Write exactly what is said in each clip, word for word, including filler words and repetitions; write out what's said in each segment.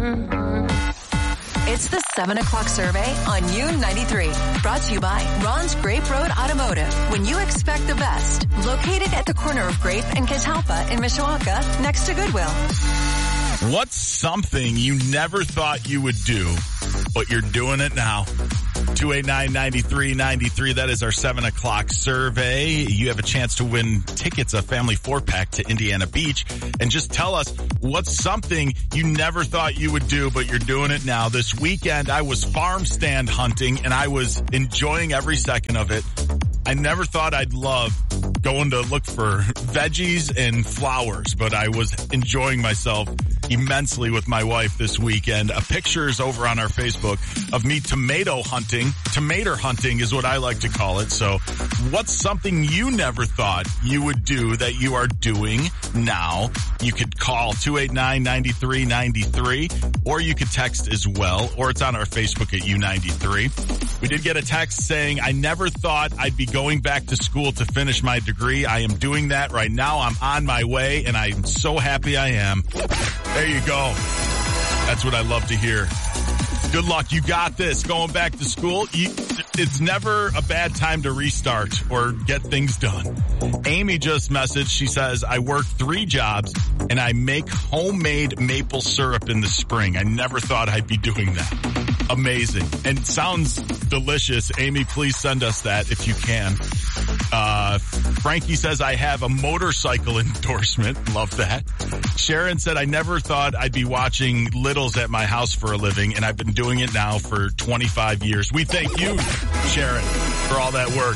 It's the seven o'clock survey on U ninety-three. Brought to you by Ron's Grape Road Automotive. When you expect the best. Located at the corner of Grape and Catalpa in Mishawaka, next to Goodwill. What's something you never thought you would do, but you're doing it now? two eight nine, nine three nine three. That is our seven o'clock survey. You have a chance to win tickets, a family four-pack to Indiana Beach. And just tell us what's something you never thought you would do, but you're doing it now. This weekend, I was farm stand hunting, and I was enjoying every second of it. I never thought I'd love going to look for veggies and flowers, but I was enjoying myself immensely with my wife this weekend. A picture is over on our Facebook of me tomato hunting. Tomato hunting is what I like to call it. So what's something you never thought you would do that you are doing now? You could call two eight nine, nine three nine three, or you could text as well, or it's on our Facebook at U ninety-three. We did get a text saying, I never thought I'd be going back to school to finish my degree. I am doing that right now. I'm on my way, and I'm so happy I am. There you go. That's what I love to hear. Good luck. You got this. Going back to school, you, it's never a bad time to restart or get things done. Amy just messaged. She says, I work three jobs, and I make homemade maple syrup in the spring. I never thought I'd be doing that. Amazing. And it sounds delicious. Amy, please send us that if you can. Uh, Frankie says, I have a motorcycle endorsement. Love that. Sharon said, I never thought I'd be watching Littles at my house for a living, and I've been doing it now for twenty-five years. We thank you, Sharon, for all that work.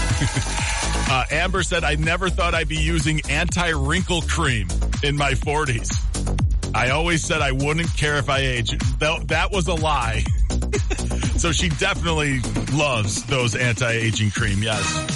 uh, Amber said, I never thought I'd be using anti-wrinkle cream in my forties. I always said I wouldn't care if I age. That, that was a lie. So she definitely loves those anti-aging cream, yes.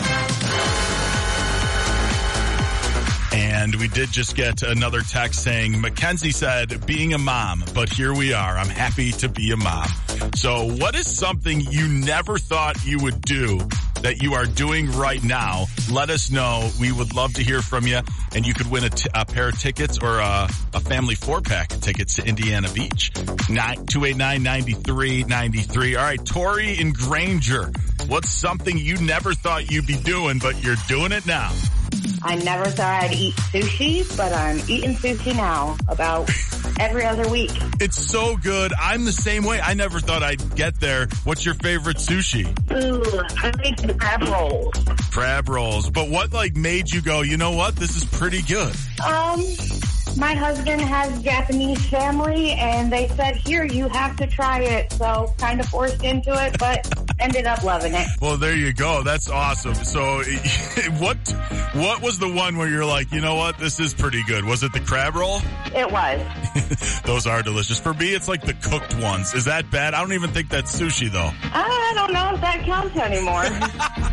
And we did just get another text saying, Mackenzie said, being a mom, but here we are. I'm happy to be a mom. So what is something you never thought you would do that you are doing right now? Let us know. We would love to hear from you. And you could win a, t- a pair of tickets or a, a family four-pack of tickets to Indiana Beach. two eight nine, nine three nine three. All right, Tori in Granger. What's something you never thought you'd be doing, but you're doing it now? I never thought I'd eat sushi, but I'm eating sushi now about every other week. It's so good. I'm the same way. I never thought I'd get there. What's your favorite sushi? Ooh, I like the crab rolls. Crab rolls. But what, like, made you go, you know what? This is pretty good. Um... My husband has Japanese family, and they said, here, you have to try it. So kind of forced into it, but ended up loving it. Well, there you go. That's awesome. So what what was the one where you're like, you know what, this is pretty good? Was it the crab roll? It was. Those are delicious. For me, it's like the cooked ones. Is that bad? I don't even think that's sushi, though. I don't know if that counts anymore.